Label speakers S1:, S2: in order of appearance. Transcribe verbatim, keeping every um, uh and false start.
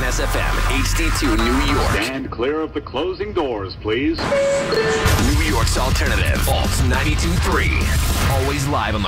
S1: S F M, H D two, New York.
S2: Stand clear of the closing doors, please.
S1: New York's alternative, Alt ninety-two point three. Always live on the